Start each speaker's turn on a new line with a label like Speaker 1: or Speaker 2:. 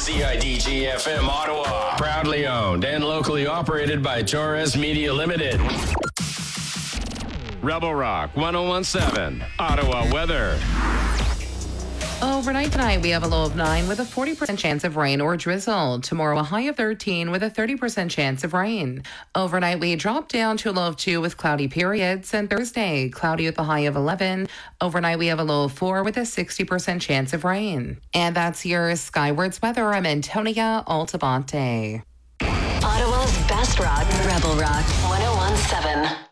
Speaker 1: CIDG FM Ottawa. Proudly owned and locally operated by Torres Media Limited. Rebel Rock 1017, Ottawa weather.
Speaker 2: Overnight tonight, we have a low of 9 with a 40% chance of rain or drizzle. Tomorrow, a high of 13 with a 30% chance of rain. Overnight, we drop down to a low of 2 with cloudy periods. And Thursday, cloudy with a high of 11. Overnight, we have a low of 4 with a 60% chance of rain. And that's your Skywards weather. I'm Antonia Altabante.
Speaker 3: Ottawa's best rock, Rebel Rock 1017.